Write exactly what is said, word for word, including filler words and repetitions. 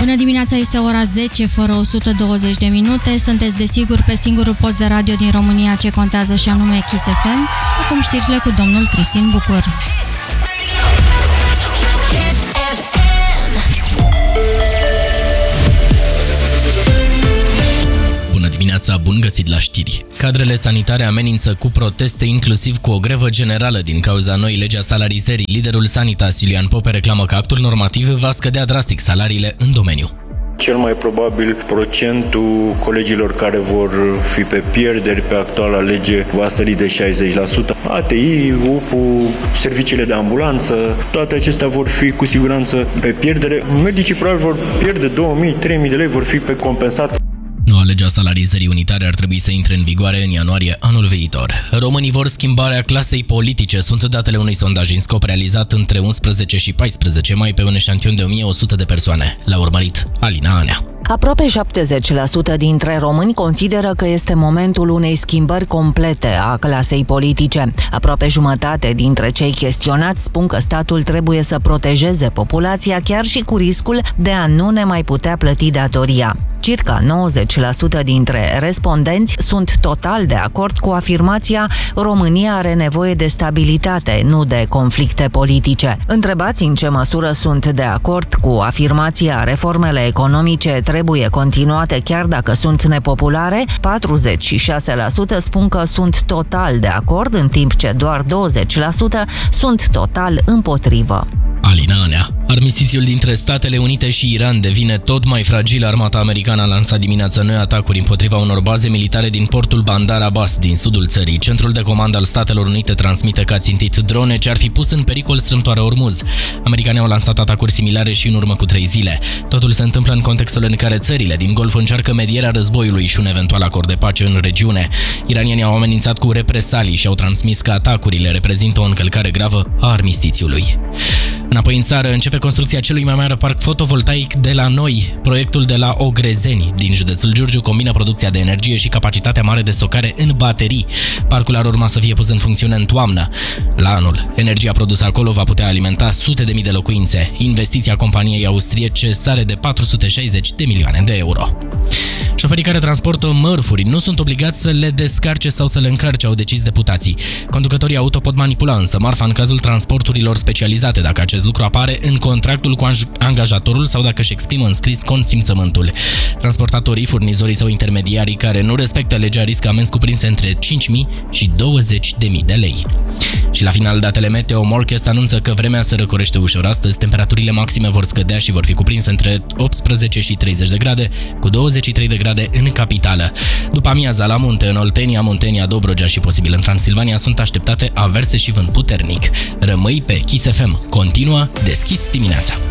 Bună dimineața, este ora zece fără o sută douăzeci de minute. Sunteți desigur pe singurul post de radio din România ce contează și anume Kiss F M. Acum știrile cu domnul Cristin Bucur. Dimineața, bun găsit la știri. Cadrele sanitare amenință cu proteste, inclusiv cu o grevă generală din cauza noii legi a salarizării. Liderul Sanitas, Iulian Pope, reclamă că actul normativ va scădea drastic salariile în domeniu. Cel mai probabil procentul colegilor care vor fi pe pierderi pe actuala lege va sări de șaizeci la sută. A T I, U P U, serviciile de ambulanță, toate acestea vor fi cu siguranță pe pierdere. Medicii probabil vor pierde două mii, trei mii de lei, vor fi pe compensat. Noua lege a salarizării unitare ar trebui să intre în vigoare în ianuarie anul viitor. Românii vor schimbarea clasei politice, sunt datele unui sondaj în scop realizat între unsprezece și paisprezece mai pe un eșantion de o mie o sută de persoane. L-a urmărit Alina Anea. Aproape șaptezeci la sută dintre români consideră că este momentul unei schimbări complete a clasei politice. Aproape jumătate dintre cei chestionați spun că statul trebuie să protejeze populația chiar și cu riscul de a nu ne mai putea plăti datoria. Circa nouăzeci la sută dintre respondenți sunt total de acord cu afirmația România are nevoie de stabilitate, nu de conflicte politice. Întrebați în ce măsură sunt de acord cu afirmația reformele economice trebuie continuate chiar dacă sunt nepopulare, patruzeci și șase la sută spun că sunt total de acord, în timp ce doar douăzeci la sută sunt total împotrivă. Alina Anea. Armistițiul dintre Statele Unite și Iran devine tot mai fragil. Armata americană a lansat dimineața noi atacuri împotriva unor baze militare din portul Bandar Abbas, din sudul țării. Centrul de comandă al Statelor Unite transmite că a țintit drone ce ar fi pus în pericol strâmtoarea Ormuz. Americanii au lansat atacuri similare și în urmă cu trei zile. Totul se întâmplă în contextul în care țările din Golf încearcă medierea războiului și un eventual acord de pace în regiune. Iranienii au amenințat cu represalii și au transmis că atacurile reprezintă o încălcare gravă a armistițiului. Înapoi în țară, începe construcția celui mai mare parc fotovoltaic de la noi. Proiectul de la Ogrezeni, din județul Giurgiu, combină producția de energie și capacitatea mare de stocare în baterii. Parcul ar urma să fie pus în funcțiune în toamnă. La anul, energia produsă acolo va putea alimenta sute de mii de locuințe. Investiția companiei austriece sare de patru sute șaizeci de milioane de euro. Șoferii care transportă mărfuri nu sunt obligați să le descarce sau să le încarce, au decis deputații. Conducătorii auto pot manipula însă marfa în cazul transporturilor specializate, dacă acest lucru apare în contractul cu angajatorul sau dacă își exprimă în scris consimțământul. Transportatorii, furnizorii sau intermediarii care nu respectă legea riscă amenzi cuprinse între cinci mii și douăzeci de mii de lei. Și la final, datele meteo, Morcast anunță că vremea se răcorește ușor astăzi, temperaturile maxime vor scădea și vor fi cuprinse între optsprezece și treizeci de grade, cu douăzeci și trei de grade în capitală. După amiaza, la munte, în Oltenia, Muntenia, Dobrogea și posibil în Transilvania sunt așteptate averse și vânt puternic. Rămâi pe Kiss F M. Continuă deschis dimineața.